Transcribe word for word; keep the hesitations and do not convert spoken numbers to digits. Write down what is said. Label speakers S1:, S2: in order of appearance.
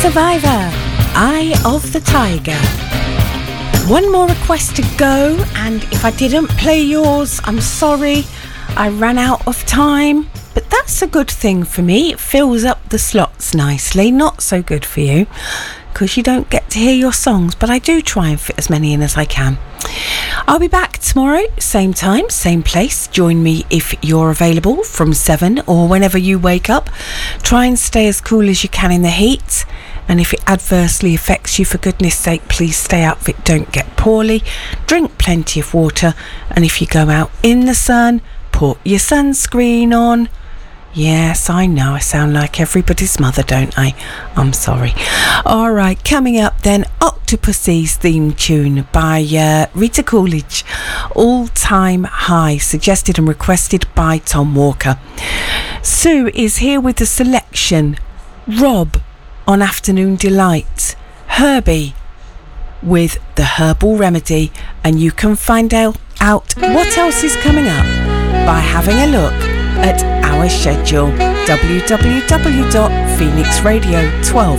S1: Survivor, Eye of the Tiger. One more request to go, and if I didn't play yours, I'm sorry. I ran out of time, but that's a good thing for me. It fills up the slots nicely. Not so good for you, because you don't get to hear your songs, but I do try and fit as many in as I can. I'll be back tomorrow, same time, same place. Join me if you're available from seven or whenever you wake up. Try and stay as cool as you can in the heat. And if it adversely affects you, for goodness sake, please stay out of it. Don't get poorly. Drink plenty of water. And if you go out in the sun, put your sunscreen on. Yes, I know, I sound like everybody's mother, don't I? I'm sorry. All right, coming up then, Octopussy's theme tune by uh, Rita Coolidge, All Time High, suggested and requested by Tom Walker. Sue is here with the selection. Rob on Afternoon Delight. Herbie with the Herbal Remedy. And you can find out, out what else is coming up by having a look at our schedule, w w w dot phoenix radio twelve